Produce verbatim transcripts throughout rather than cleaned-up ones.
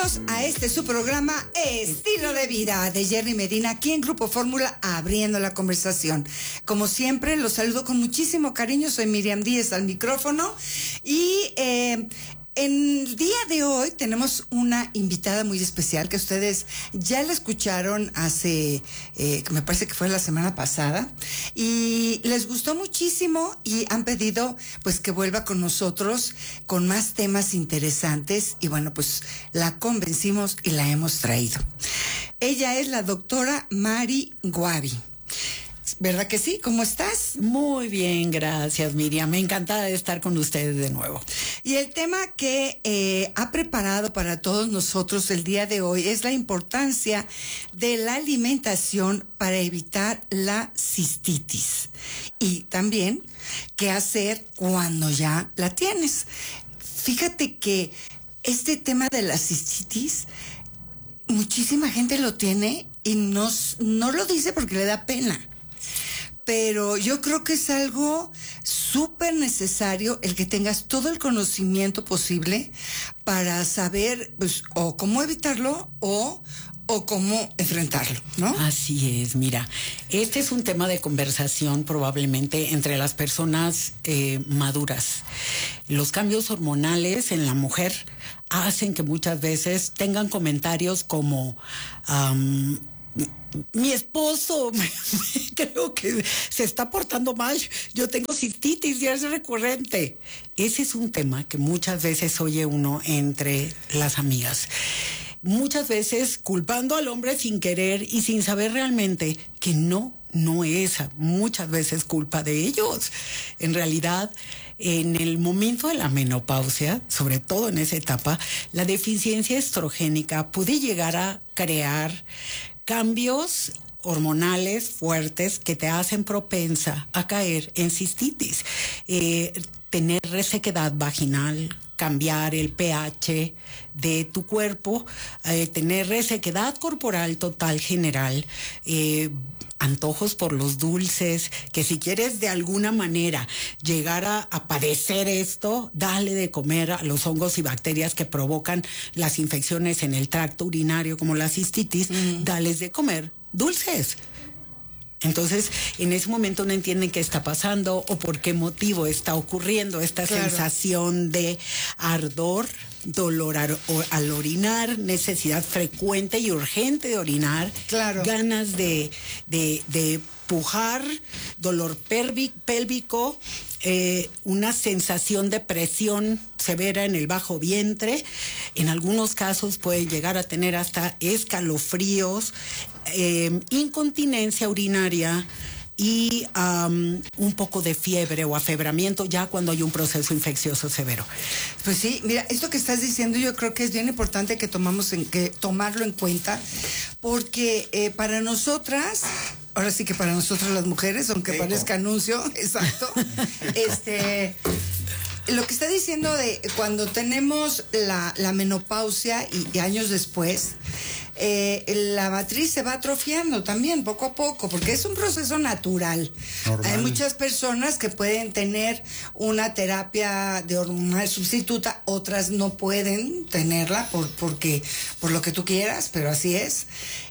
Bienvenidos a este su programa Estilo de Vida de Jerry Medina, aquí en Grupo Fórmula, abriendo la conversación. Como siempre, los saludo con muchísimo cariño. Soy Miriam Díez al micrófono y eh, en el día de hoy tenemos una invitada muy especial que ustedes ya la escucharon hace, eh, me parece que fue la semana pasada, y les gustó muchísimo y han pedido pues que vuelva con nosotros con más temas interesantes y bueno, pues la convencimos y la hemos traído. Ella es la doctora Mari Guavi. ¿Verdad que sí? ¿Cómo estás? Muy bien, gracias, Miriam. Me encanta de estar con ustedes de nuevo. Y el tema que eh, ha preparado para todos nosotros el día de hoy es la importancia de la alimentación para evitar la cistitis. Y también qué hacer cuando ya la tienes. Fíjate que este tema de la cistitis, muchísima gente lo tiene y no, no lo dice porque le da pena. Pero yo creo que es algo súper necesario el que tengas todo el conocimiento posible para saber pues, o cómo evitarlo o, o cómo enfrentarlo, ¿no? Así es, mira, este es un tema de conversación probablemente entre las personas eh, maduras. Los cambios hormonales en la mujer hacen que muchas veces tengan comentarios como... Um, mi esposo me, me, creo que se está portando mal, yo tengo cistitis y es recurrente. Ese es un tema que muchas veces oye uno entre las amigas. Muchas veces culpando al hombre sin querer y sin saber realmente que no, no es muchas veces culpa de ellos. En realidad, en el momento de la menopausia, sobre todo en esa etapa, la deficiencia estrogénica puede llegar a crear cambios hormonales fuertes que te hacen propensa a caer en cistitis. Eh, tener resequedad vaginal, cambiar el pH de tu cuerpo, eh, tener resequedad corporal total general, eh, antojos por los dulces, que si quieres de alguna manera llegar a, a padecer esto, dale de comer a los hongos y bacterias que provocan las infecciones en el tracto urinario como la cistitis, mm. dales de comer dulces. Entonces, en ese momento no entienden qué está pasando o por qué motivo está ocurriendo esta claro. sensación de ardor, dolor al, al orinar, necesidad frecuente y urgente de orinar, claro. ganas de, de, de pujar, dolor pélvico, eh, una sensación de presión severa en el bajo vientre. En algunos casos pueden llegar a tener hasta escalofríos, eh, incontinencia urinaria y um, un poco de fiebre o afebramiento ya cuando hay un proceso infeccioso severo. Pues sí, mira, esto que estás diciendo yo creo que es bien importante que tomamos en, que tomarlo en cuenta, porque eh, para nosotras, ahora sí que para nosotras las mujeres, aunque Eco. parezca anuncio, exacto, este... Lo que está diciendo de cuando tenemos la, la menopausia y, y años después, eh, la matriz se va atrofiando también poco a poco, porque es un proceso natural. Normal. Hay muchas personas que pueden tener una terapia de hormonal sustituta, otras no pueden tenerla por, porque, por lo que tú quieras, pero así es.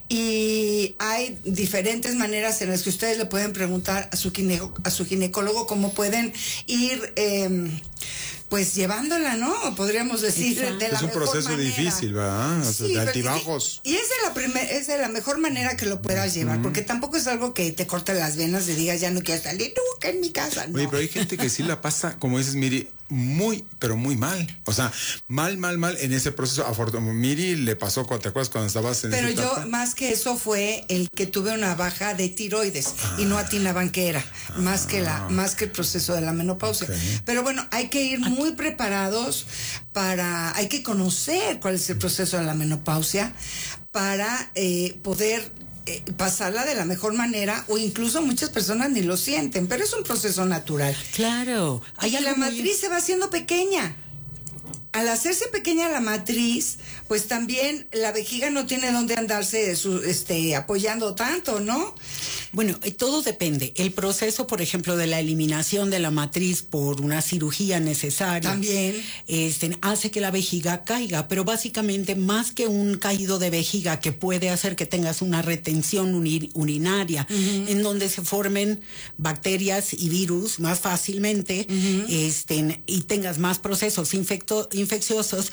Y hay diferentes maneras en las que ustedes le pueden preguntar a su, gine, a su ginecólogo cómo pueden ir eh, pues llevándola, ¿no? Podríamos decir de, de la es un mejor proceso manera. Difícil, ¿verdad? O sea, sí, de altibajos. Y, y es de la primer, es de la mejor manera que lo puedas llevar, uh-huh. porque tampoco es algo que te corte las venas y digas ya no quiero salir nunca en mi casa. No. Oye, pero hay gente que sí la pasa, como dices, Miri, muy, pero muy mal. O sea, mal, mal, mal en ese proceso. Afortunadamente, Miri le pasó, ¿te acuerdas cuando estabas en Pero esa yo, etapa? más que eso, fue el que tuve una baja de tiroides ah. y no atinaban que era, ah. más que la, más que el proceso de la menopausia. Okay. Pero bueno, hay que ir muy preparados para, hay que conocer cuál es el proceso de la menopausia para eh, poder Eh, pasarla de la mejor manera, o incluso muchas personas ni lo sienten, pero es un proceso natural. Claro. Hay y la matriz muy... se va haciendo pequeña. al hacerse pequeña la matriz, pues también la vejiga no tiene dónde andarse su, este, apoyando tanto, ¿no? Bueno, todo depende. El proceso, por ejemplo, de la eliminación de la matriz por una cirugía necesaria también este, hace que la vejiga caiga, pero básicamente más que un caído de vejiga que puede hacer que tengas una retención uri- urinaria, uh-huh. en donde se formen bacterias y virus más fácilmente, uh-huh. este, y tengas más procesos infecto, infecciosos.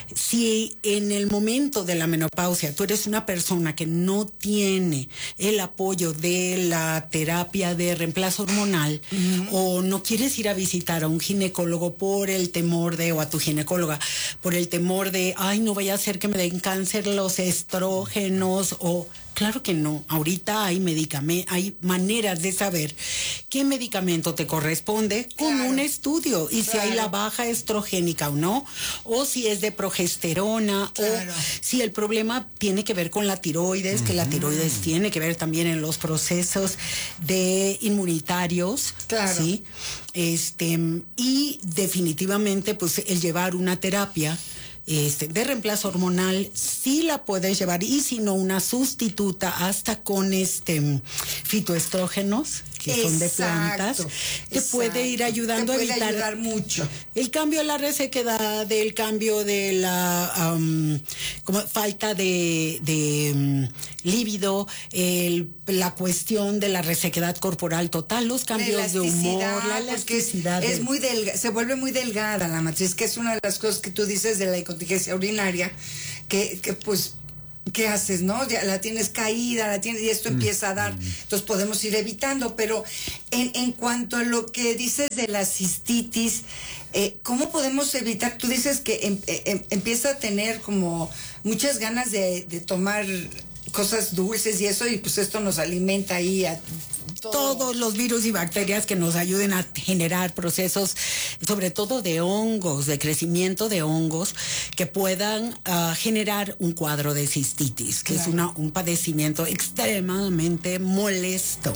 Si en el momento de la menopausia tú eres una persona que no tiene el apoyo de la terapia de reemplazo hormonal, uh-huh. o no quieres ir a visitar a un ginecólogo por el temor de, o a tu ginecóloga, por el temor de, ay, no vaya a ser que me den cáncer los estrógenos, o... Claro que no. Ahorita hay medicamentos, hay maneras de saber qué medicamento te corresponde con claro. un estudio y claro. si hay la baja estrogénica o no, o si es de progesterona, claro. o si el problema tiene que ver con la tiroides, uh-huh. que la tiroides tiene que ver también en los procesos de inmunitarios, claro. ¿sí? Este, y definitivamente, pues, el llevar una terapia Este, de reemplazo hormonal sí la puedes llevar, y si no, una sustituta hasta con este fitoestrógenos que exacto, son de plantas, te exacto. puede ir ayudando te puede a evitar ayudar mucho el cambio de la resequedad, el cambio de la um, como falta de, de um, líbido, el, la cuestión de la resequedad corporal total, los cambios de humor, la elasticidad. Es, es muy delga, se vuelve muy delgada la matriz, que es una de las cosas que tú dices de la incontinencia urinaria, que, que pues ¿qué haces, no? Ya la tienes caída, la tienes, y esto empieza a dar, entonces podemos ir evitando, pero en, en cuanto a lo que dices de la cistitis, eh, ¿cómo podemos evitar? Tú dices que em, em, empieza a tener como muchas ganas de, de tomar cosas dulces y eso, y pues esto nos alimenta ahí a todo. Todos los virus y bacterias que nos ayuden a generar procesos, sobre todo de hongos, de crecimiento de hongos, que puedan uh, generar un cuadro de cistitis, que claro. es una, un padecimiento extremadamente molesto.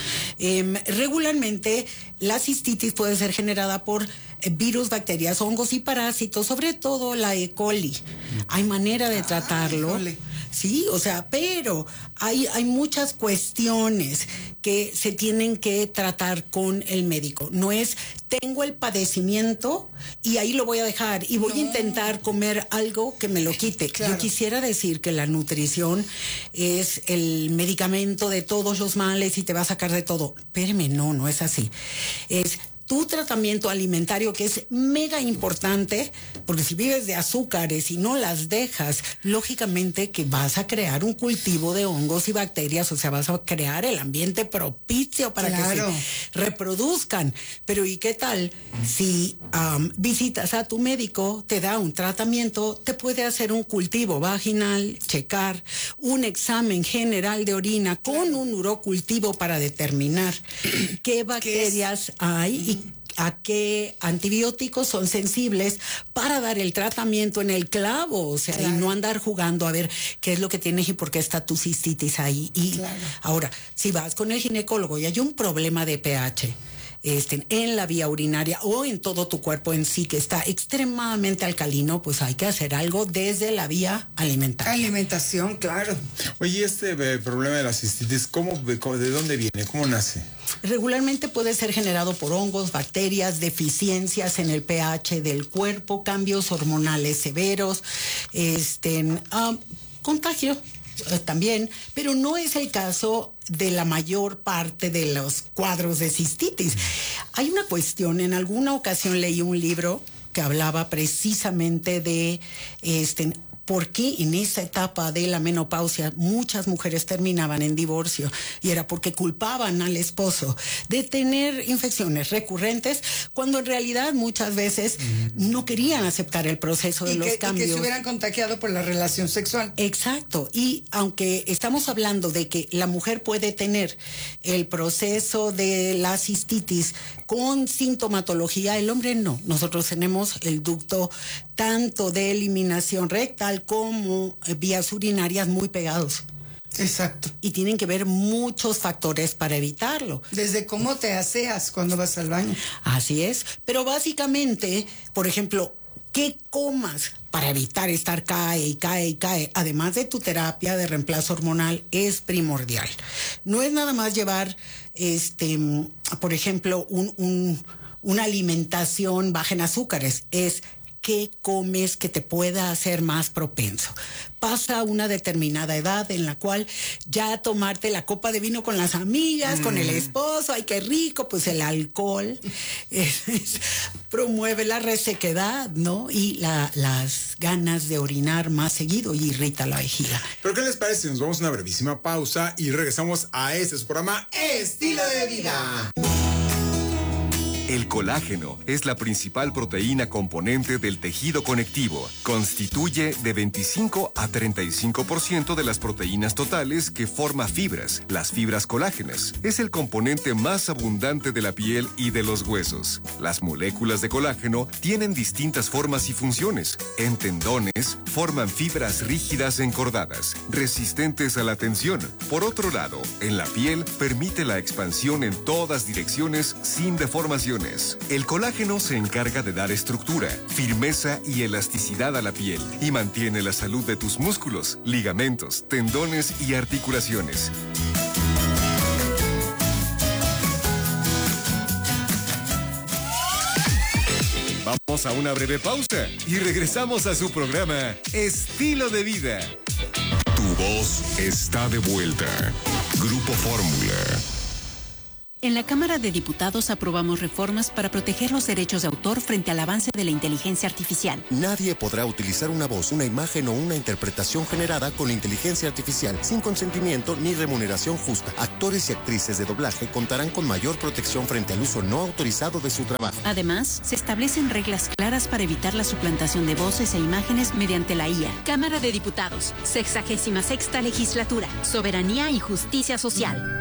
Eh, regularmente, la cistitis puede ser generada por virus, bacterias, hongos y parásitos, sobre todo la E. coli. Hay manera de tratarlo. Ah, sí, o sea, pero hay, hay muchas cuestiones que se tienen que tratar con el médico. No es, tengo el padecimiento y ahí lo voy a dejar y voy no. a intentar comer algo que me lo quite. Claro. Yo quisiera decir que la nutrición es el medicamento de todos los males y te va a sacar de todo. Espérame, no, no es así. Es tu tratamiento alimentario, que es mega importante, porque si vives de azúcares y no las dejas, lógicamente que vas a crear un cultivo de hongos y bacterias, o sea, vas a crear el ambiente propicio para claro. que se reproduzcan. Pero ¿y qué tal si um, visitas a tu médico, te da un tratamiento, te puede hacer un cultivo vaginal, checar un examen general de orina con un urocultivo para determinar qué bacterias hay y a qué antibióticos son sensibles para dar el tratamiento en el clavo, o sea, claro. y no andar jugando a ver qué es lo que tienes y por qué está tu cistitis ahí. Y claro. ahora, si vas con el ginecólogo y hay un problema de pH, Este, en la vía urinaria o en todo tu cuerpo en sí que está extremadamente alcalino, pues hay que hacer algo desde la vía alimentaria. Alimentación, claro. Oye, este eh, problema de la cistitis, ¿cómo, ¿de dónde viene? ¿Cómo nace? Regularmente puede ser generado por hongos, bacterias, deficiencias en el pH del cuerpo, cambios hormonales severos, este, um, contagio. También, pero no es el caso de la mayor parte de los cuadros de cistitis. Hay una cuestión, en alguna ocasión leí un libro que hablaba precisamente de este por qué en esa etapa de la menopausia muchas mujeres terminaban en divorcio, y era porque culpaban al esposo de tener infecciones recurrentes cuando en realidad muchas veces mm. no querían aceptar el proceso de y los que, cambios. Y que se hubieran contagiado por la relación sexual. Exacto, y aunque estamos hablando de que la mujer puede tener el proceso de la cistitis con sintomatología, el hombre no. Nosotros tenemos el ducto tanto de eliminación rectal como vías urinarias muy pegados. Exacto. Y tienen que ver muchos factores para evitarlo. Desde cómo te aseas cuando vas al baño. Así es. Pero básicamente, por ejemplo, ¿Qué comas para evitar estar cae y cae y cae? Además de tu terapia de reemplazo hormonal, es primordial. No es nada más llevar, este, por ejemplo, un, un, una alimentación baja en azúcares. Es qué comes que te pueda hacer más propenso. Pasa una determinada edad en la cual ya tomarte la copa de vino con las amigas, mm. con el esposo, ay, qué rico, pues el alcohol es, es, promueve la resequedad, ¿no? Y la, las ganas de orinar más seguido y irrita la vejiga. ¿Pero qué les parece si nos vamos a una brevísima pausa y regresamos a este su programa Estilo de Vida? El colágeno es la principal proteína componente del tejido conectivo. Constituye de veinticinco a treinta y cinco por ciento de las proteínas totales que forma fibras, las fibras colágenas. Es el componente más abundante de la piel y de los huesos. Las moléculas de colágeno tienen distintas formas y funciones. En tendones, forman fibras rígidas encordadas, resistentes a la tensión. Por otro lado, en la piel, permite la expansión en todas direcciones sin deformación. El colágeno se encarga de dar estructura, firmeza y elasticidad a la piel y mantiene la salud de tus músculos, ligamentos, tendones y articulaciones. Vamos a una breve pausa y regresamos a su programa Estilo de Vida. Tu voz está de vuelta. Grupo Fórmula. En la Cámara de Diputados aprobamos reformas para proteger los derechos de autor frente al avance de la inteligencia artificial. Nadie podrá utilizar una voz, una imagen o una interpretación generada con inteligencia artificial sin consentimiento ni remuneración justa. Actores y actrices de doblaje contarán con mayor protección frente al uso no autorizado de su trabajo. Además, se establecen reglas claras para evitar la suplantación de voces e imágenes mediante la I A. Cámara de Diputados, sexagésima sexta legislatura, soberanía y justicia social.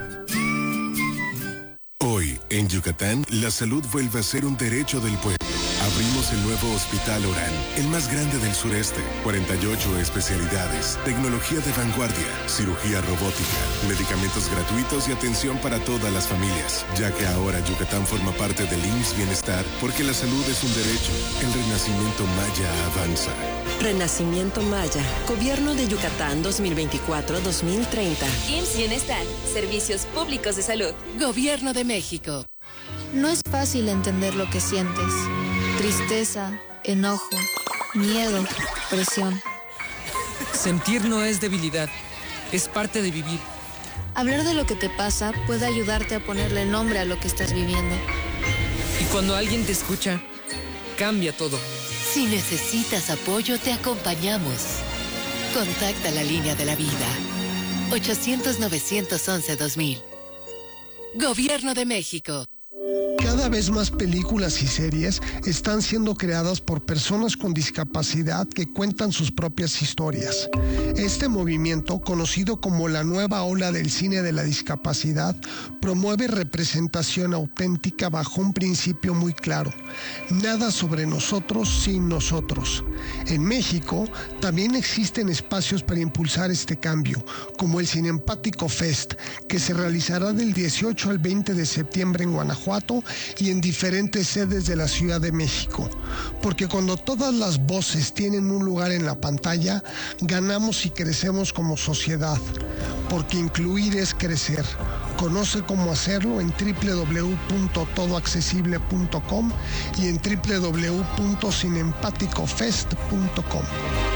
Hoy, en Yucatán, la salud vuelve a ser un derecho del pueblo. Abrimos el nuevo Hospital Orán, el más grande del sureste. cuarenta y ocho especialidades, tecnología de vanguardia, cirugía robótica, medicamentos gratuitos y atención para todas las familias. Ya que ahora Yucatán forma parte del I M S S Bienestar, porque la salud es un derecho. El renacimiento maya avanza. Renacimiento Maya, Gobierno de Yucatán dos mil veinticuatro a dos mil treinta. I M S S Bienestar, Servicios Públicos de Salud. Gobierno de México. No es fácil entender lo que sientes. Tristeza, enojo, miedo, presión. Sentir no es debilidad, es parte de vivir. Hablar de lo que te pasa puede ayudarte a ponerle nombre a lo que estás viviendo. Y cuando alguien te escucha, cambia todo. Si necesitas apoyo, te acompañamos. Contacta la línea de la vida. ochocientos, novecientos once, dos mil. Gobierno de México. Cada vez más películas y series están siendo creadas por personas con discapacidad que cuentan sus propias historias. Este movimiento, conocido como la nueva ola del cine de la discapacidad, promueve representación auténtica bajo un principio muy claro: nada sobre nosotros sin nosotros. En México también existen espacios para impulsar este cambio, como el Cinempático Fest, que se realizará del dieciocho al veinte de septiembre en Guanajuato y en diferentes sedes de la Ciudad de México. Porque cuando todas las voces tienen un lugar en la pantalla, ganamos y crecemos como sociedad. Porque incluir es crecer. Conoce cómo hacerlo en doble u doble u doble u punto todo accesible punto com y en doble u doble u doble u punto cinempático fest punto com.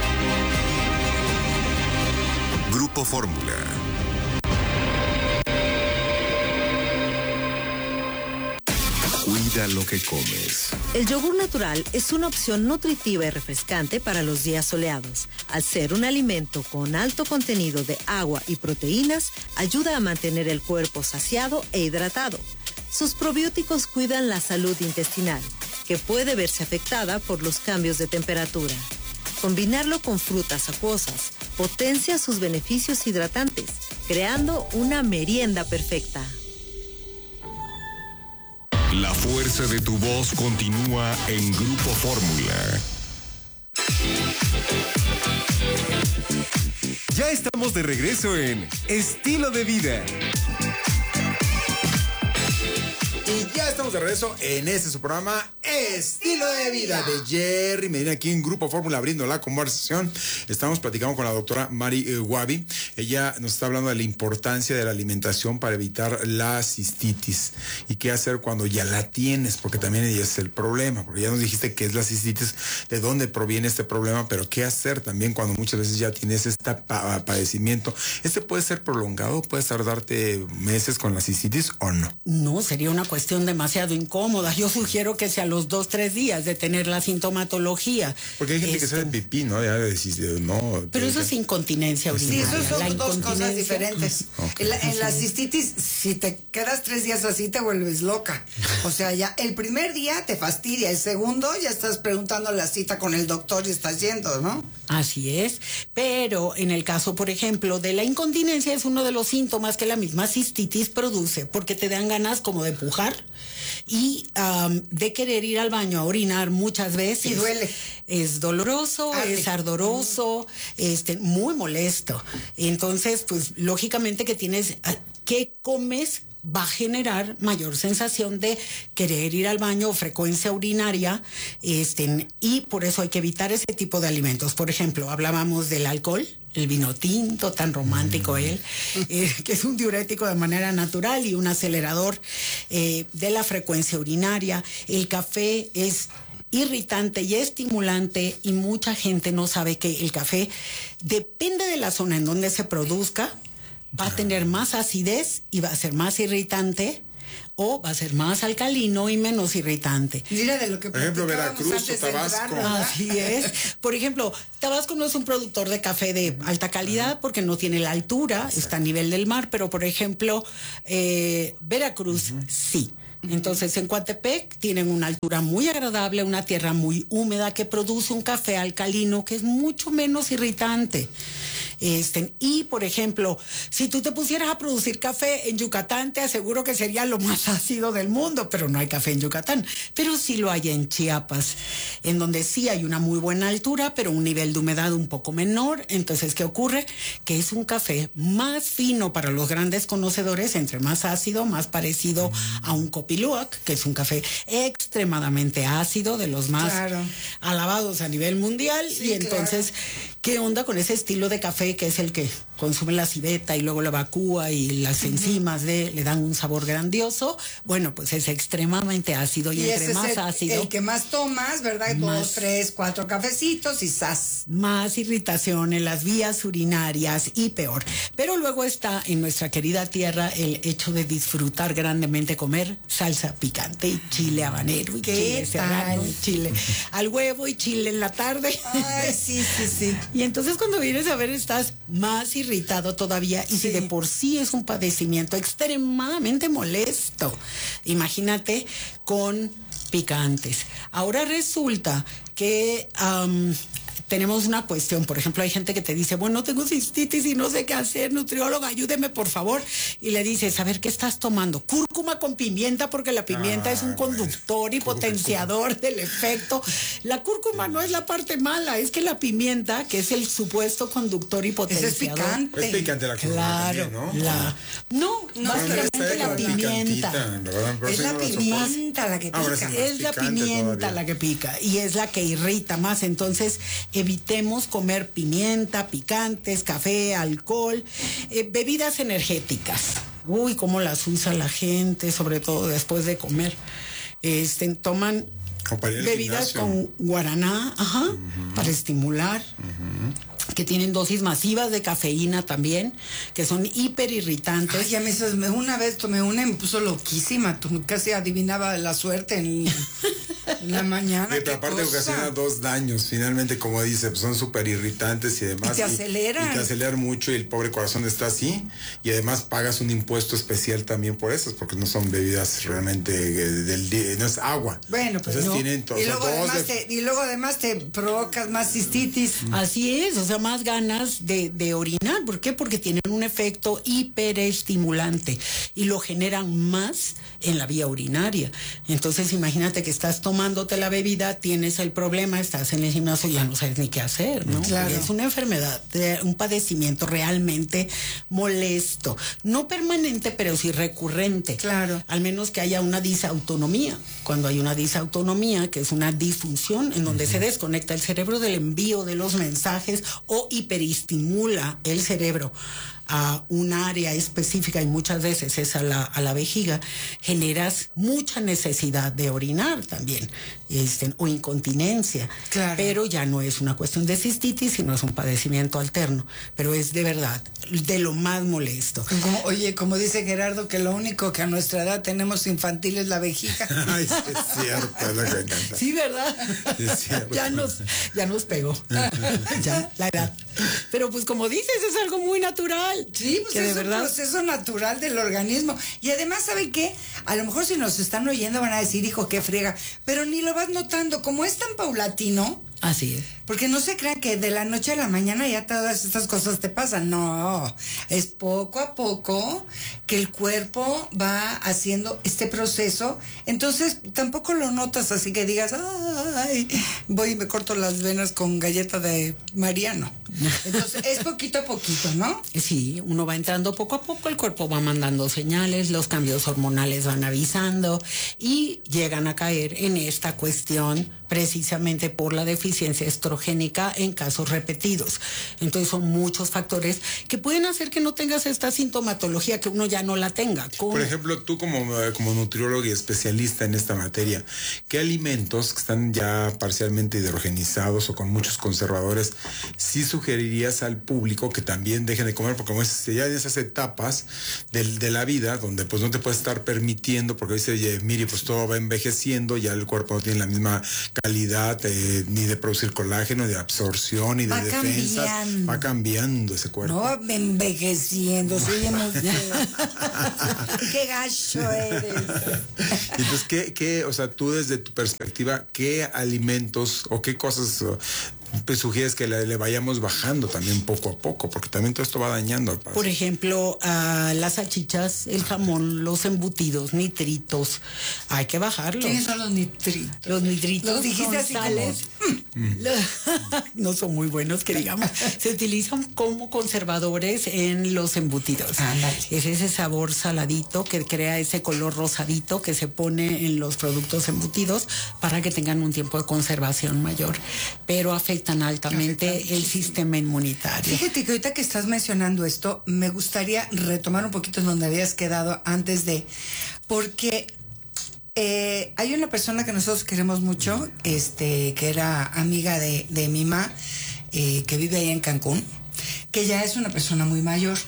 Grupo Fórmula. Cuida lo que comes. El yogur natural es una opción nutritiva y refrescante para los días soleados. Al ser un alimento con alto contenido de agua y proteínas, ayuda a mantener el cuerpo saciado e hidratado. Sus probióticos cuidan la salud intestinal, que puede verse afectada por los cambios de temperatura. Combinarlo con frutas acuosas potencia sus beneficios hidratantes, creando una merienda perfecta. La fuerza de tu voz continúa en Grupo Fórmula. Ya estamos de regreso en Estilo de Vida. Y ya estamos de regreso en este su programa Estilo de Vida de Jerry Medina, aquí en Grupo Fórmula, abriendo la conversación. Estamos platicando con la doctora Mari eh, Wabi. Ella nos está hablando de la importancia de la alimentación para evitar la cistitis y qué hacer cuando ya la tienes, porque también ella es el problema, porque ya nos dijiste qué es la cistitis, de dónde proviene este problema, pero qué hacer también cuando muchas veces ya tienes este pa padecimiento. ¿Este puede ser prolongado? ¿Puedes tardarte meses con la cistitis o no? No, sería una cuestión demasiado incómoda. Yo sugiero que sea los dos, tres días de tener la sintomatología. Porque hay gente este, que sale pipí, ¿no? Ya de, de, no pero eso es incontinencia urinaria. Sí, eso son la dos cosas diferentes. Okay. En, la, en la cistitis, si te quedas tres días así, te vuelves loca. O sea, ya el primer día te fastidia, el segundo ya estás preguntando la cita con el doctor y estás yendo, ¿no? Así es. Pero en el caso, por ejemplo, de la incontinencia, es uno de los síntomas que la misma cistitis produce, porque te dan ganas como de pujar y um, de querer ir al baño a orinar muchas veces. Y duele. Es doloroso, Arde. es ardoroso, este, muy molesto. Entonces, pues, lógicamente que tienes, ¿qué comes? Va a generar mayor sensación de querer ir al baño o frecuencia urinaria, este, y por eso hay que evitar ese tipo de alimentos. Por ejemplo, hablábamos del alcohol, el vino tinto, tan romántico mm. él, eh, que es un diurético de manera natural y un acelerador eh, de la frecuencia urinaria. El café es irritante y estimulante, y mucha gente no sabe que el café, depende de la zona en donde se produzca, va a tener más acidez y va a ser más irritante, o va a ser más alcalino y menos irritante. Mira de lo que por ejemplo, Veracruz o Tabasco. Así es. Por ejemplo, Tabasco no es un productor de café de alta calidad porque no tiene la altura, exacto, está a nivel del mar, pero por ejemplo, eh, Veracruz uh-huh. sí. Entonces, en Coatepec tienen una altura muy agradable, una tierra muy húmeda que produce un café alcalino que es mucho menos irritante. Este, y, por ejemplo, si tú te pusieras a producir café en Yucatán, te aseguro que sería lo más ácido del mundo, pero no hay café en Yucatán. Pero sí lo hay en Chiapas, en donde sí hay una muy buena altura, pero un nivel de humedad un poco menor. Entonces, ¿qué ocurre? Que es un café más fino para los grandes conocedores, entre más ácido, más parecido a un Copiluac, que es un café extremadamente ácido, de los más claro. alabados a nivel mundial. Sí, y entonces, claro. ¿qué onda con ese estilo de café que es el que consume la civeta y luego la evacúa y las uh-huh. enzimas de le dan un sabor grandioso? Bueno, pues es extremadamente ácido y, y entre más es el, ácido, el que más tomas, ¿verdad? Más, Dos, tres, cuatro cafecitos y ¡zas! Más irritación en las vías urinarias y peor. Pero luego está en nuestra querida tierra el hecho de disfrutar grandemente comer salsa picante y chile habanero y chile serrano y chile al huevo y chile en la tarde. Ay, sí, sí, sí. Y entonces cuando vienes a ver estás más irritado todavía, y sí. si de por sí es un padecimiento extremadamente molesto, imagínate con picantes. Ahora resulta que um, tenemos una cuestión, por ejemplo, hay gente que te dice, bueno, tengo cistitis y no sé qué hacer, nutrióloga, ayúdeme por favor, y le dices, a ver, ¿qué estás tomando? Cúrcuma con pimienta, porque la pimienta ah, es un conductor bueno. y potenciador cúrcuma. del efecto. La cúrcuma sí. no es la parte mala, es que la pimienta, que es el supuesto conductor y potenciador. Ese es picante. Es picante la cúrcuma claro, también, ¿no? La, no, no, básicamente la pimienta. Es la pimienta la que pica. Es la pimienta la que pica, y es la que irrita más, entonces evitemos comer pimienta, picantes, café, alcohol, eh, bebidas energéticas. Uy, cómo las usa la gente, sobre todo después de comer. Este, toman bebidas con guaraná, ajá, uh-huh. para estimular. Uh-huh. Que tienen dosis masivas de cafeína también, que son hiperirritantes. Ay, ya me, una vez tomé una y me puso loquísima, casi adivinaba la suerte en, en la mañana. Sí, pero aparte ocasiona dos daños, finalmente, como dice, pues son súper irritantes y demás. Y te aceleran. Y, y te aceleran mucho y el pobre corazón está así, y además pagas un impuesto especial también por esas, porque no son bebidas realmente del día, no es agua. Bueno, pues entonces no. tienen y, luego además de... te, y luego además te provocas más cistitis. Mm. Así es, o sea, más ganas de, de orinar. ¿Por qué? Porque tienen un efecto hiperestimulante y lo generan más en la vía urinaria. Entonces imagínate que estás tomando tomándote la bebida, tienes el problema, estás en el gimnasio y ya no sabes ni qué hacer, ¿no? Claro. Es una enfermedad, un padecimiento realmente molesto. No permanente, pero sí recurrente. Claro. Al menos que haya una disautonomía. Cuando hay una disautonomía, que es una disfunción en donde uh-huh. se desconecta el cerebro del envío de los mensajes o hiperestimula el cerebro a un área específica, y muchas veces es a la, a la vejiga, generas mucha necesidad de orinar también, este, o incontinencia. Claro. Pero ya no es una cuestión de cistitis, sino es un padecimiento alterno. Pero es de verdad de lo más molesto. Como, oye, como dice Gerardo, que lo único que a nuestra edad tenemos infantil es la vejiga. Ay, sí, es cierto, es lo que me encanta. Sí, ¿verdad? Es cierto. ya nos, ya nos pegó. Ya, la edad. Pero pues como dices, es algo muy natural. Sí, pues que es de verdad... un proceso natural del organismo. Y además, ¿saben qué? A lo mejor si nos están oyendo van a decir, hijo, qué friega. Pero ni lo vas notando. Como es tan paulatino... Así es. Porque no se crean que de la noche a la mañana ya todas estas cosas te pasan. No, es poco a poco que el cuerpo va haciendo este proceso. Entonces tampoco lo notas así que digas, ay, voy y me corto las venas con galleta de Mariano. Entonces es poquito a poquito, ¿no? Sí, uno va entrando poco a poco, el cuerpo va mandando señales, los cambios hormonales van avisando y llegan a caer en esta cuestión precisamente por la deficiencia estrogénica en casos repetidos. Entonces son muchos factores que pueden hacer que no tengas esta sintomatología, que uno ya no la tenga. ¿Cómo? Por ejemplo, tú como, como nutriólogo y especialista en esta materia, ¿qué alimentos que están ya parcialmente hidrogenizados o con muchos conservadores sí sugerirías al público que también dejen de comer? Porque como es, ya en esas etapas de, de la vida donde pues no te puedes estar permitiendo, porque dice, oye, mire, pues todo va envejeciendo, ya el cuerpo no tiene la misma calidad eh, ni de producir colágeno, ni de absorción, ni de va defensas. Cambiando. Va cambiando ese cuerpo. No, envejeciendo, soy qué gacho eres. Entonces, ¿qué, qué, o sea, tú desde tu perspectiva, qué alimentos o qué cosas pues sugieres que le, le vayamos bajando también poco a poco? Porque también todo esto va dañando al paso. Por ejemplo, uh, las salchichas, el jamón, los embutidos, nitritos, hay que bajarlos. ¿Quiénes son los nitritos? Los nitritos los dijiste son así sales. Como... no son muy buenos, que digamos. Se utilizan como conservadores en los embutidos. Ándale. Es ese sabor saladito que crea ese color rosadito que se pone en los productos embutidos para que tengan un tiempo de conservación mayor. Pero afecta afectan altamente afectan el sistema inmunitario. Fíjate que ahorita que estás mencionando esto, me gustaría retomar un poquito en donde habías quedado antes de, porque eh, hay una persona que nosotros queremos mucho, este, que era amiga de, de mi mamá, eh, que vive ahí en Cancún, que ya es una persona muy mayor.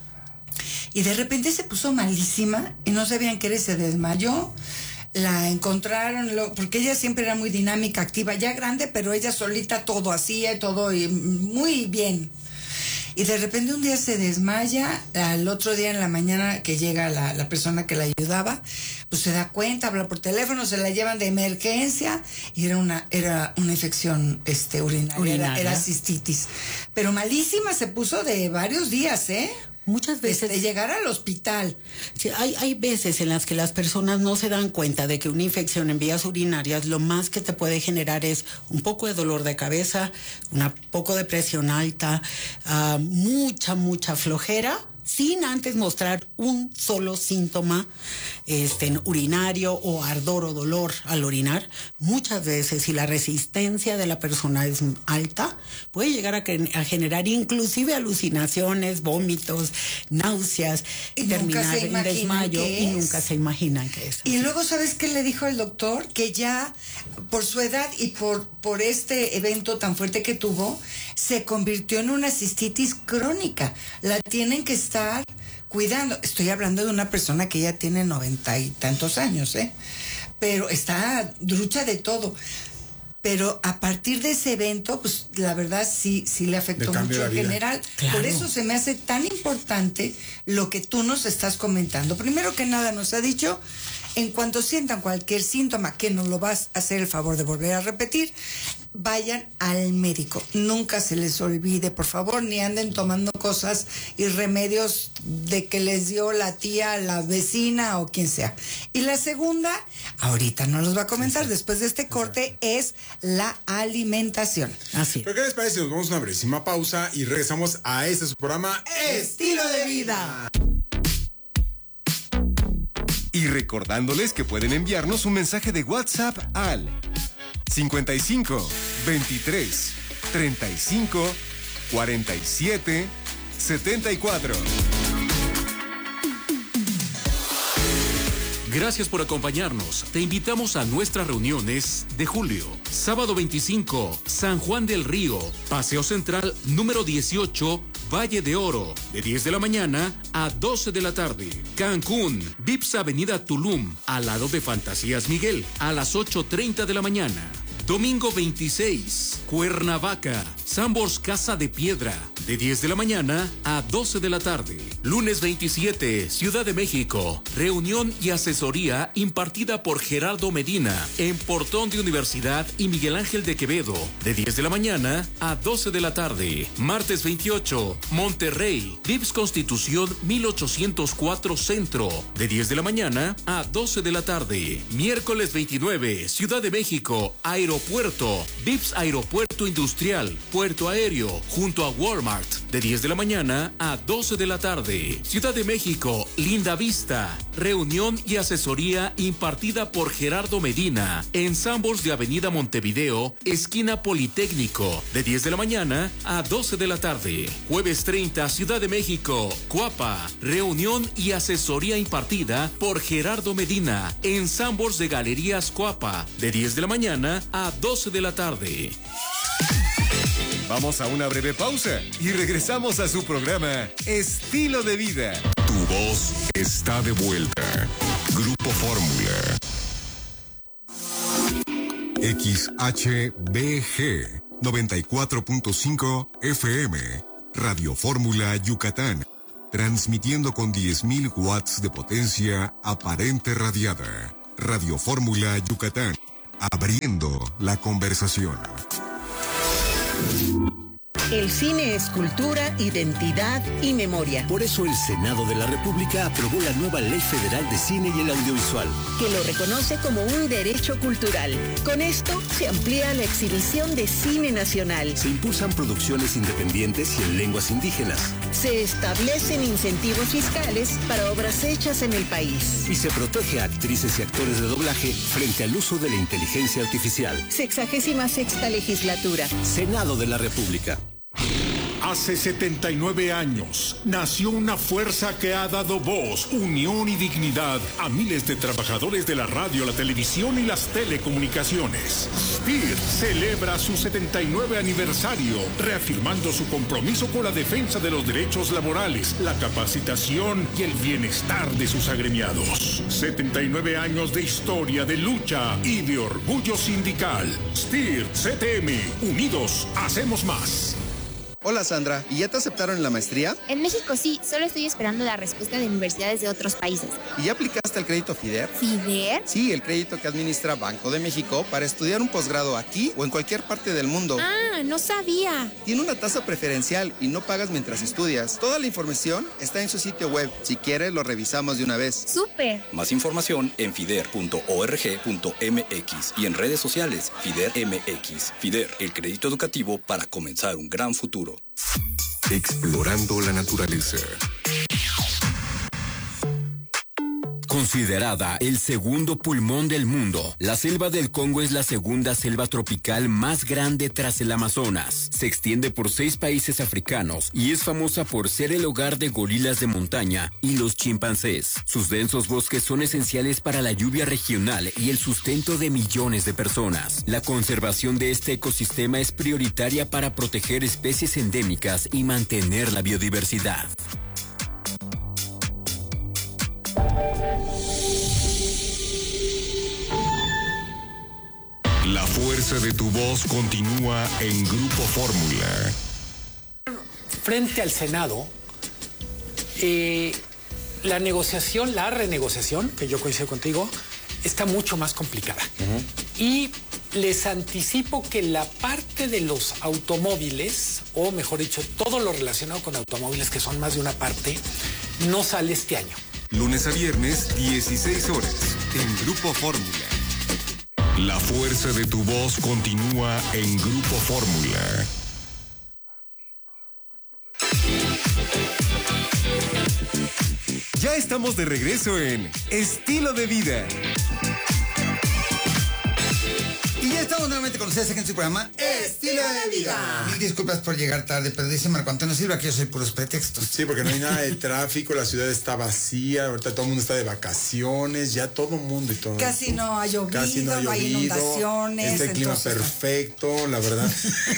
Y de repente se puso malísima y no sabían qué era, se desmayó. La encontraron, lo, porque ella siempre era muy dinámica, activa, ya grande, pero ella solita todo hacía y todo y muy bien. Y de repente un día se desmaya, al otro día en la mañana que llega la, la persona que la ayudaba, pues se da cuenta, habla por teléfono, se la llevan de emergencia y era una, era una infección este, urinaria, urinaria. Era, era cistitis. Pero malísima, se puso de varios días, ¿eh? Muchas veces de llegar al hospital. Sí, hay, hay veces en las que las personas no se dan cuenta de que una infección en vías urinarias lo más que te puede generar es un poco de dolor de cabeza, un poco de presión alta, uh, mucha, mucha flojera, sin antes mostrar un solo síntoma este, urinario o ardor o dolor al orinar. Muchas veces, si la resistencia de la persona es alta, puede llegar a, que, a generar inclusive alucinaciones, vómitos, náuseas, y terminar en desmayo y nunca se imaginan que es. Y luego, ¿sabes qué le dijo el doctor? Que ya por su edad y por, por este evento tan fuerte que tuvo, se convirtió en una cistitis crónica. La tienen que estar cuidando. Estoy hablando de una persona que ya tiene noventa y tantos años, ¿eh? Pero está drucha de todo. Pero a partir de ese evento, pues la verdad sí, sí le afectó mucho en general. Claro. Por eso se me hace tan importante lo que tú nos estás comentando. Primero que nada nos ha dicho En cuanto sientan cualquier síntoma que nos lo vas a hacer el favor de volver a repetir, vayan al médico. Nunca se les olvide, por favor, ni anden tomando cosas y remedios de que les dio la tía, la vecina o quien sea. Y la segunda, ahorita no los va a comentar, después de este corte, es la alimentación. Así. ¿Pero qué les parece? Nos vamos a una brevísima pausa y regresamos a este su programa Estilo de Vida. Y recordándoles que pueden enviarnos un mensaje de WhatsApp al cincuenta y cinco, veintitrés, treinta y cinco, cuarenta y siete, setenta y cuatro. Gracias por acompañarnos. Te invitamos a nuestras reuniones de julio. Sábado veinticinco, San Juan del Río, Paseo Central número dieciocho, Valle de Oro, de diez de la mañana a doce de la tarde. Cancún, Vips Avenida Tulum, al lado de Fantasías Miguel, a las ocho treinta de la mañana. Domingo veintiséis, Cuernavaca, Sambors Casa de Piedra, de diez de la mañana a doce de la tarde. Lunes veintisiete, Ciudad de México, reunión y asesoría impartida por Gerardo Medina en Portón de Universidad y Miguel Ángel de Quevedo, de diez de la mañana a doce de la tarde. Martes veintiocho, Monterrey, Vips Constitución mil ochocientos cuatro Centro, de diez de la mañana a doce de la tarde. Miércoles veintinueve, Ciudad de México, Aeropuerto, Vips Aeropuerto Industrial, Puerto Aéreo, junto a Walmart, de diez de la mañana a doce de la tarde. Ciudad de México, Linda Vista, reunión y asesoría impartida por Gerardo Medina en Sambors de Avenida Montevideo, esquina Politécnico, de diez de la mañana a doce de la tarde. Jueves treinta, Ciudad de México, Cuapa, reunión y asesoría impartida por Gerardo Medina en Sambors de Galerías Cuapa, de diez de la mañana a doce de la tarde. Vamos a una breve pausa y regresamos a su programa Estilo de Vida. Tu voz está de vuelta. Grupo Fórmula. X H B G noventa y cuatro punto cinco F M. Radio Fórmula Yucatán. Transmitiendo con diez mil watts de potencia aparente radiada. Radio Fórmula Yucatán. Abriendo la conversación. El cine es cultura, identidad y memoria. Por eso el Senado de la República aprobó la nueva Ley Federal de Cine y el Audiovisual, que lo reconoce como un derecho cultural. Con esto se amplía la exhibición de cine nacional. Se impulsan producciones independientes y en lenguas indígenas. Se establecen incentivos fiscales para obras hechas en el país. Y se protege a actrices y actores de doblaje frente al uso de la inteligencia artificial. Sexagésima sexta legislatura. Senado de la República. Hace setenta y nueve años nació una fuerza que ha dado voz, unión y dignidad a miles de trabajadores de la radio, la televisión y las telecomunicaciones. S P I R celebra su setenta y nueve aniversario, reafirmando su compromiso con la defensa de los derechos laborales, la capacitación y el bienestar de sus agremiados. setenta y nueve años de historia, de lucha y de orgullo sindical. S P I R C T M, unidos hacemos más. Hola Sandra, ¿y ya te aceptaron en la maestría? En México sí, solo estoy esperando la respuesta de universidades de otros países. ¿Y ya aplicaste al crédito FIDER? ¿FIDER? Sí, el crédito que administra Banco de México para estudiar un posgrado aquí o en cualquier parte del mundo. Ah, no sabía. Tiene una tasa preferencial y no pagas mientras estudias. Toda la información está en su sitio web. Si quieres, lo revisamos de una vez. ¡Súper! Más información en fider punto org punto m x y en redes sociales FIDER M X. FIDER, el crédito educativo para comenzar un gran futuro. Explorando la naturaleza. Considerada el segundo pulmón del mundo, la selva del Congo es la segunda selva tropical más grande tras el Amazonas. Se extiende por seis países africanos y es famosa por ser el hogar de gorilas de montaña y los chimpancés. Sus densos bosques son esenciales para la lluvia regional y el sustento de millones de personas. La conservación de este ecosistema es prioritaria para proteger especies endémicas y mantener la biodiversidad. La fuerza de tu voz continúa en Grupo Fórmula. Frente al Senado, eh, la negociación, la renegociación, que yo coincido contigo, está mucho más complicada. Uh-huh. Y les anticipo que la parte de los automóviles, o mejor dicho, todo lo relacionado con automóviles, que son más de una parte, no sale este año. Lunes a viernes, dieciséis horas, en Grupo Fórmula. La fuerza de tu voz continúa en Grupo Fórmula. Ya estamos de regreso en Estilo de Vida. Y ya estamos nuevamente con ustedes aquí en su programa Estilo de Vida. Mil disculpas por llegar tarde, pero dice Marco Antonio Silva que yo soy puros pretextos. Sí, porque no hay nada de tráfico, la ciudad está vacía, ahorita todo el mundo está de vacaciones, ya todo el mundo y todo. Casi no ha llovido, Casi no, ha llovido, no hay inundaciones. Está el clima entonces... perfecto, la verdad.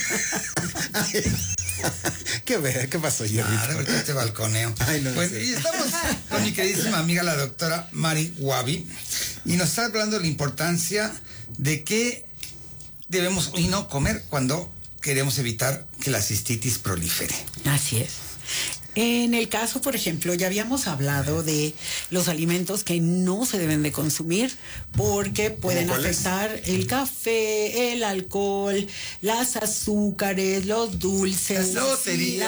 ¿Qué, ve? ¿Qué pasó, Jerry? Ah, ahorita este balconeo. Ay, no, pues, no sé. Y estamos con mi queridísima amiga, la doctora Mari Wabi, y nos está hablando de la importancia de que debemos y no comer cuando queremos evitar que la cistitis prolifere. Así es. En el caso, por ejemplo, ya habíamos hablado de los alimentos que no se deben de consumir porque pueden afectar el café, el alcohol, las azúcares, los dulces, las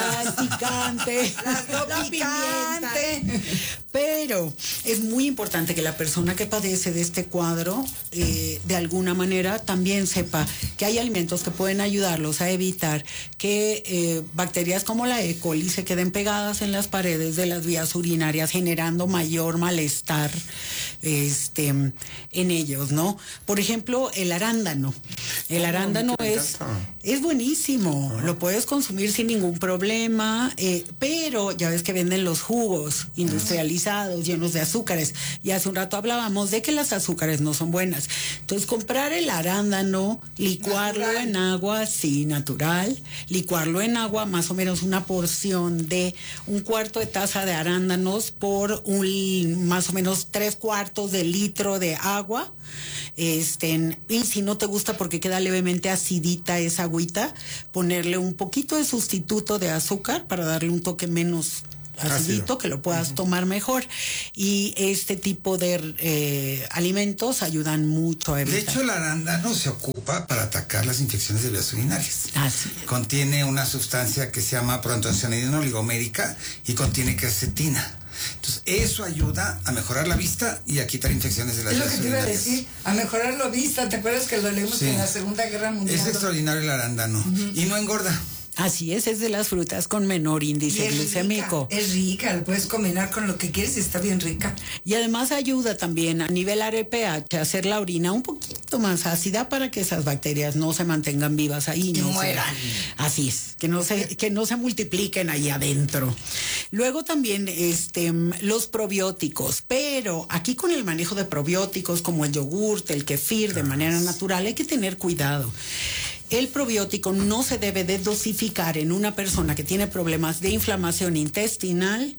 picantes, la pimienta. Pero es muy importante que la persona que padece de este cuadro, eh, de alguna manera, también sepa que hay alimentos que pueden ayudarlos a evitar que eh, bacterias como la E. coli se queden pegadas en las paredes de las vías urinarias, generando mayor malestar este, en ellos, ¿no? Por ejemplo, el arándano. El arándano oh, es, es buenísimo, uh-huh. Lo puedes consumir sin ningún problema, eh, pero ya ves que venden los jugos industrializados, uh-huh. llenos de azúcares. Y hace un rato hablábamos de que las azúcares no son buenas. Entonces, comprar el arándano, licuarlo natural. en agua, sí, natural, licuarlo en agua, más o menos una porción de un cuarto de taza de arándanos por un más o menos tres cuartos de litro de agua. Este, y si no te gusta porque queda levemente acidita esa agüita, ponerle un poquito de sustituto de azúcar para darle un toque menos acidito, que lo puedas uh-huh. tomar mejor. Y este tipo de eh, alimentos ayudan mucho a evitar. De hecho, el arándano se ocupa para atacar las infecciones de vías urinarias. Así. Contiene una sustancia que se llama proanthocyanidina oligomérica y contiene quercetina. Entonces, eso ayuda a mejorar la vista y a quitar infecciones de las vías urinarias. Es lo que te iba a decir, a mejorar la vista. ¿Te acuerdas que lo leímos sí. en la Segunda Guerra Mundial? Es extraordinario el arándano uh-huh. y no engorda. Así es, es de las frutas con menor índice es glucémico. Rica, es rica, lo puedes combinar con lo que quieres y está bien rica. Y además ayuda también a nivelar el pH, a hacer la orina un poquito más ácida para que esas bacterias no se mantengan vivas ahí. Y no mueran. Se, así es, que no se, que no se multipliquen ahí adentro. Luego también este, los probióticos, pero aquí con el manejo de probióticos como el yogurt, el kefir, de manera natural, hay que tener cuidado. El probiótico no se debe de dosificar en una persona que tiene problemas de inflamación intestinal,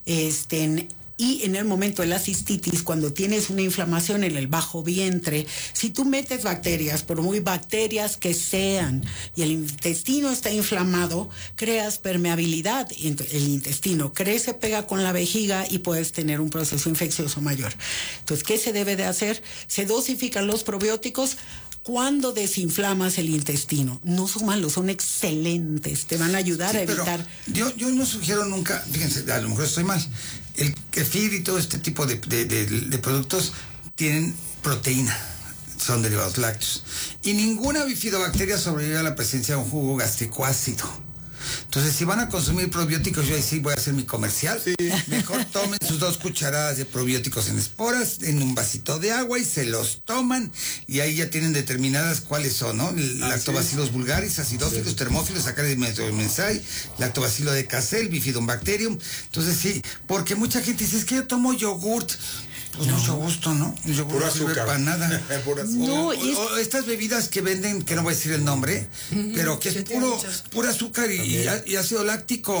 este, y en el momento de la cistitis, cuando tienes una inflamación en el bajo vientre, si tú metes bacterias, por muy bacterias que sean, y el intestino está inflamado, creas permeabilidad. El intestino crece, pega con la vejiga y puedes tener un proceso infeccioso mayor. Entonces, ¿qué se debe de hacer? Se dosifican los probióticos cuando desinflamas el intestino. No son malos, son excelentes. Te van a ayudar sí, a evitar... Yo, yo no sugiero nunca, fíjense, a lo mejor estoy mal, el kefir y todo este tipo de, de, de, de productos tienen proteína, son derivados lácteos. Y ninguna bifidobacteria sobrevive a la presencia de un jugo gástrico ácido. Entonces, si van a consumir probióticos, yo ahí sí voy a hacer mi comercial. Sí. Mejor tomen sus dos cucharadas de probióticos en esporas, en un vasito de agua y se los toman. Y ahí ya tienen determinadas cuáles son, ¿no? El ah, lactobacillus sí. vulgaris, acidófilos, sí. termófilos, saccharomyces mensae, lactobacilo de Casel, bifidobacterium. Entonces, sí, porque mucha gente dice, es que yo tomo yogurt. Pues no. mucho gusto, ¿no? El yogur no sirve para nada. No, o, es... o estas bebidas que venden, que no voy a decir el nombre, uh-huh. pero que es puro, puro azúcar y, y ácido láctico.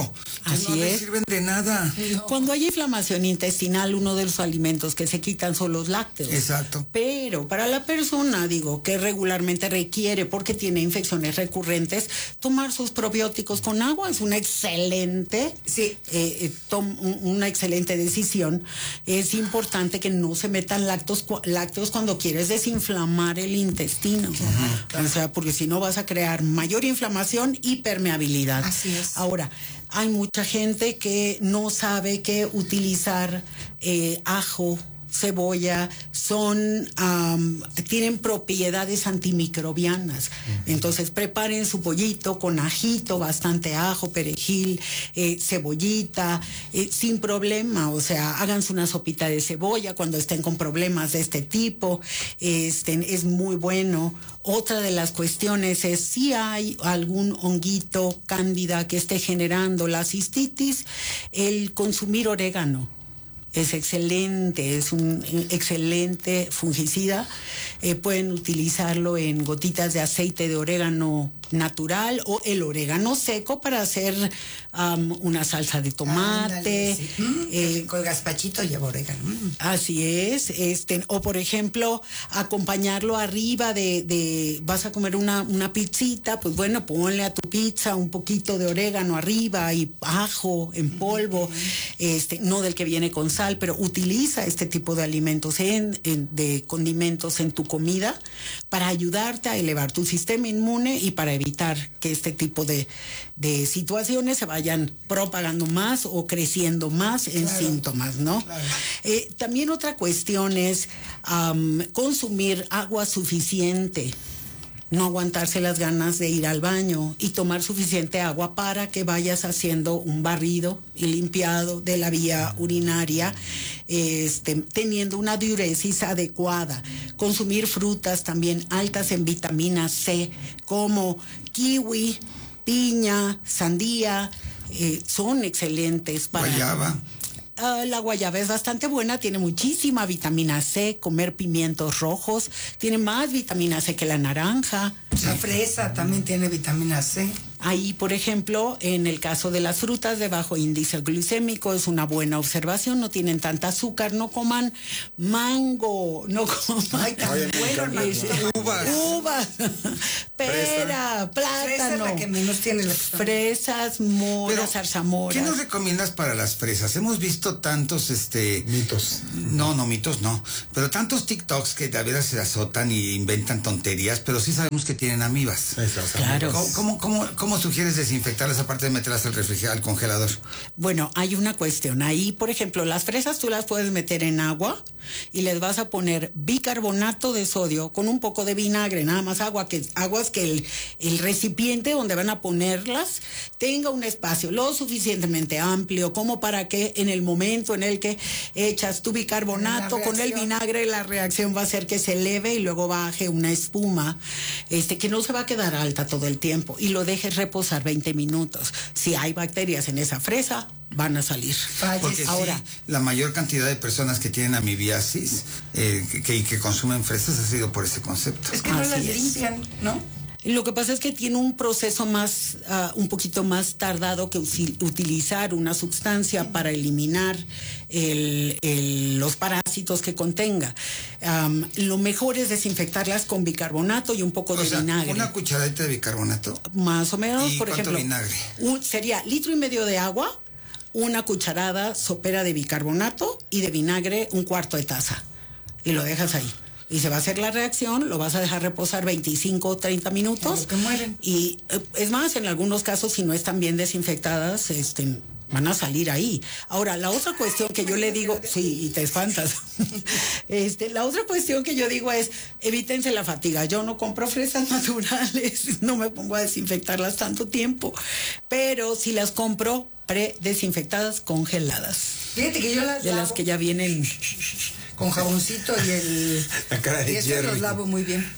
Así no le es. sirven de nada. Cuando hay inflamación intestinal, uno de los alimentos que se quitan son los lácteos. Exacto. Pero para la persona, digo, que regularmente requiere, porque tiene infecciones recurrentes, tomar sus probióticos con agua es una excelente, sí. eh, tom, una excelente decisión. Es importante que no se metan lácteos, lácteos cuando quieres desinflamar el intestino. Uh-huh, claro. O sea, porque si no vas a crear mayor inflamación y permeabilidad. Así es. Ahora, hay mucha gente que no sabe que utilizar eh, ajo, cebolla, son um, tienen propiedades antimicrobianas. Uh-huh. Entonces preparen su pollito con ajito, bastante ajo, perejil, eh, cebollita, eh, sin problema. O sea, háganse una sopita de cebolla cuando estén con problemas de este tipo. Este, es muy bueno. Otra de las cuestiones es si hay algún honguito, cándida que esté generando la cistitis, el consumir orégano. Es excelente, es un excelente fungicida. Eh, pueden utilizarlo en gotitas de aceite de orégano natural o el orégano seco para hacer um, una salsa de tomate. Ándale, sí. mm, eh, con el gazpachito lleva orégano. Mm. Así es. Este, o por ejemplo, acompañarlo arriba de, de vas a comer una, una pizzita, pues bueno, ponle a tu pizza un poquito de orégano arriba y ajo en polvo, mm-hmm. este, no del que viene con sal, pero utiliza este tipo de alimentos, en, en, de condimentos en tu comida para ayudarte a elevar tu sistema inmune y para evitar que este tipo de, de situaciones se vayan propagando más o creciendo más en claro. síntomas, ¿no? Claro. Eh, también otra cuestión es um, consumir agua suficiente. No aguantarse las ganas de ir al baño y tomar suficiente agua para que vayas haciendo un barrido y limpiado de la vía urinaria, este, teniendo una diuresis adecuada. Consumir frutas también altas en vitamina C, como kiwi, piña, sandía, eh, son excelentes para... Guayaba. Uh, la guayaba es bastante buena, tiene muchísima vitamina C, comer pimientos rojos, tiene más vitamina C que la naranja. La fresa también tiene vitamina C. Ahí, por ejemplo, en el caso de las frutas de bajo índice glucémico, es una buena observación, no tienen tanta azúcar, no coman mango, no coman Ay, tan bueno, es, uvas, uvas pera, plátano, fresa es la que menos tiene la fresas, moras, zarzamoras. ¿Qué nos recomiendas para las fresas? Hemos visto tantos este mitos. No, no mitos, no, pero tantos TikToks que de veras se azotan y inventan tonterías, pero sí sabemos que tienen amibas. Claro. ¿Cómo, cómo, cómo, cómo sugieres desinfectarlas aparte de meterlas al refrigerador, al congelador? Bueno, hay una cuestión. Ahí, por ejemplo, las fresas tú las puedes meter en agua y les vas a poner bicarbonato de sodio con un poco de vinagre, nada más agua, que aguas que el, el recipiente donde van a ponerlas tenga un espacio lo suficientemente amplio como para que en el momento en el que echas tu bicarbonato con el vinagre, la reacción va a ser que se eleve y luego baje una espuma, este, que no se va a quedar alta todo el tiempo, y lo dejes reposar veinte minutos. Si hay bacterias en esa fresa, van a salir. Porque ahora, sí, la mayor cantidad de personas que tienen amibiasis eh, que, que consumen fresas ha sido por ese concepto. Es que no las limpian, ¿no? Lo que pasa es que tiene un proceso más, uh, un poquito más tardado que usi- utilizar una sustancia para eliminar el, el, los parásitos que contenga. Um, lo mejor es desinfectarlas con bicarbonato y un poco o de sea, vinagre. Una cucharadita de bicarbonato. Más o menos, ¿Y por cuánto ejemplo. vinagre? Un, sería litro y medio de agua, una cucharada sopera de bicarbonato y de vinagre un cuarto de taza. Y lo dejas ahí. Y se va a hacer la reacción, lo vas a dejar reposar veinticinco o treinta minutos. Que mueren. Y eh, es más, en algunos casos, si no están bien desinfectadas, este, van a salir ahí. Ahora, la otra cuestión que yo le digo, sí, y te espantas. este, la otra cuestión que yo digo es, evítense la fatiga. Yo no compro fresas naturales, no me pongo a desinfectarlas tanto tiempo. Pero si las compro pre-desinfectadas, congeladas. Fíjate que yo las De lavo las que ya vienen con jaboncito y el... La cara de y eso Jerry. los lavo muy bien.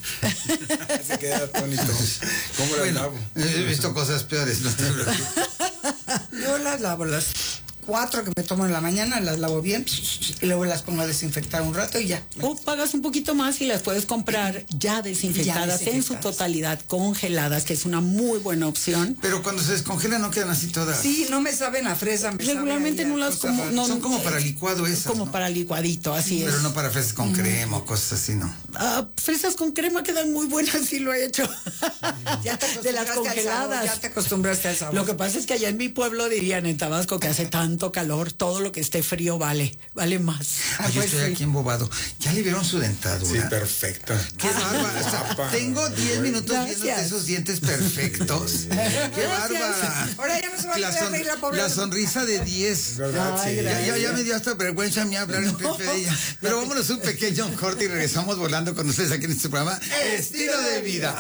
Se queda atónito. ¿Cómo las Bueno, lavo? he visto cosas peores, no te preocupes. Yo las lavo, las cuatro que me tomo en la mañana, las lavo bien y luego las pongo a desinfectar un rato y ya. O pagas un poquito más y las puedes comprar ya desinfectadas, ya desinfectadas en su totalidad, congeladas, que es una muy buena opción. Pero cuando se descongelan no quedan así todas. Sí, no me saben a fresa. Me Regularmente no las como... No, son como para licuado esas, Como ¿no? para licuadito, así Pero es. Pero no para fresas con crema o cosas así, ¿no? Ah, fresas con crema quedan muy buenas, sí lo he hecho. Ya te de las congeladas. Sabor, ya te acostumbraste al sabor. Lo que pasa es que allá en mi pueblo dirían en Tabasco que hace tanto calor, todo lo que esté frío vale, vale más. Ah, yo pues estoy sí. aquí embobado. ¿Ya le vieron su dentadura? Sí, perfecto. Qué bárbara. O sea, tengo diez minutos Gracias. viendo esos dientes perfectos. Qué bárbara. Ahora ya no se va a la, son, la pobre. La sonrisa de diez. Sí. Ya, ya, ya me dio hasta vergüenza a mí hablar en frente de ella. Pero vámonos un pequeño corte y regresamos volando con ustedes aquí en este programa Estilo de Vida.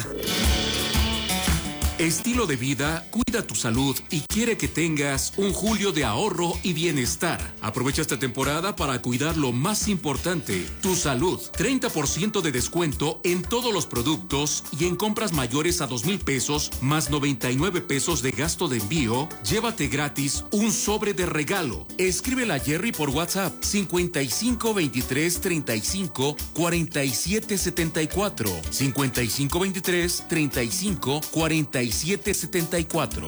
Estilo de Vida cuida tu salud y quiere que tengas un julio de ahorro y bienestar. Aprovecha esta temporada para cuidar lo más importante, tu salud. treinta por ciento de descuento en todos los productos y en compras mayores a dos mil pesos más noventa y nueve pesos de gasto de envío. Llévate gratis un sobre de regalo. Escríbela a Jerry por WhatsApp cincuenta y cinco veintitrés treinta y cinco cuarenta y siete setenta y cuatro. cincuenta y cinco veintitrés treinta y cinco cuarenta y siete setenta y cuatro.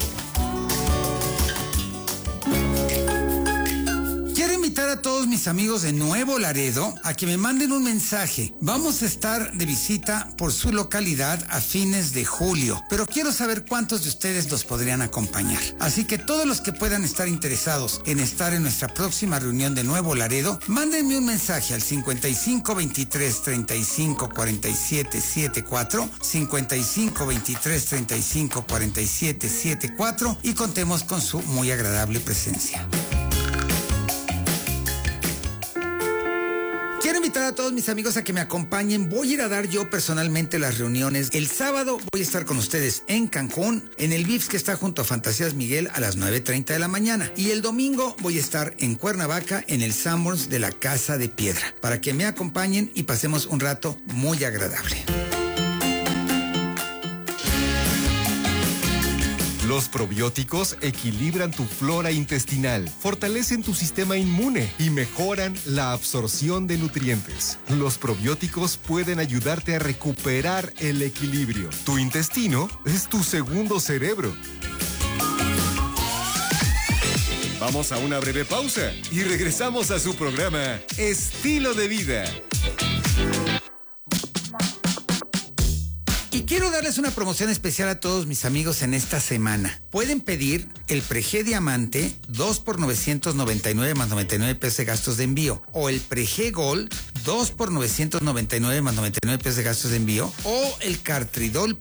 Quiero invitar a todos mis amigos de Nuevo Laredo a que me manden un mensaje. Vamos a estar de visita por su localidad a fines de julio, pero quiero saber cuántos de ustedes nos podrían acompañar. Así que todos los que puedan estar interesados en estar en nuestra próxima reunión de Nuevo Laredo, mándenme un mensaje al cincuenta y cinco veintitrés treinta y cinco cuarenta y siete setenta y cuatro, cincuenta y cinco veintitrés treinta y cinco cuarenta y siete setenta y cuatro y contemos con su muy agradable presencia. Quiero invitar a todos mis amigos a que me acompañen. Voy a ir a dar yo personalmente las reuniones. El sábado voy a estar con ustedes en Cancún, en el Vips que está junto a Fantasías Miguel a las nueve treinta de la mañana. Y el domingo voy a estar en Cuernavaca, en el Sanborns de la Casa de Piedra, para que me acompañen y pasemos un rato muy agradable. Los probióticos equilibran tu flora intestinal, fortalecen tu sistema inmune y mejoran la absorción de nutrientes. Los probióticos pueden ayudarte a recuperar el equilibrio. Tu intestino es tu segundo cerebro. Vamos a una breve pausa y regresamos a su programa Estilo de Vida. Y quiero darles una promoción especial a todos mis amigos en esta semana. Pueden pedir el Prege Diamante dos por novecientos noventa y nueve más noventa y nueve pesos de gastos de envío. O el Prege Gold dos por novecientos noventa y nueve más noventa y nueve pesos de gastos de envío. O el Cartridol